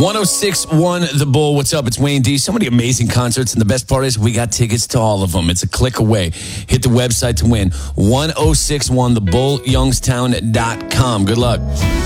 1061 The Bull. What's up? It's Wayne D. So many amazing concerts, and the best part is we got tickets to all of them. It's a click away. Hit the website to win. 1061thebullyoungstown.com. Good luck.